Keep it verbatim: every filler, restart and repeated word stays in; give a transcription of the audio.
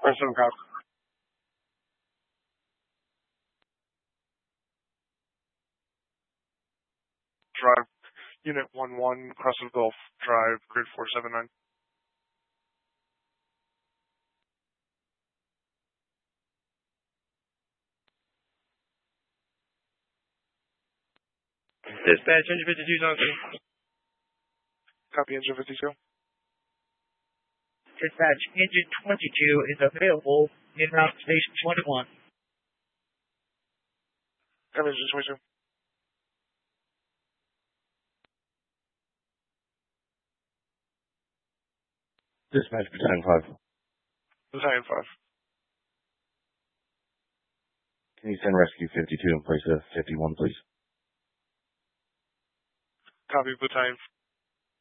Crestwood Golf. Drive, Unit one one, Crestwood Golf Drive, grid four seven nine. Dispatch, engine fifty-two is on scene. Copy, engine fifty-two. Dispatch, engine twenty-two is available in route station twenty-one. Copy, engine twenty-two. Dispatch, Battalion five. Battalion five. Can you send rescue fifty-two in place of fifty-one, please? Copy, Battalion